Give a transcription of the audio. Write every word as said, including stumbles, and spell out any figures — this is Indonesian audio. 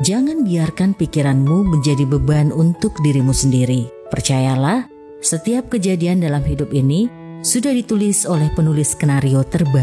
Jangan biarkan pikiranmu menjadi beban untuk dirimu sendiri. Percayalah, setiap kejadian dalam hidup ini sudah ditulis oleh penulis skenario terbaik.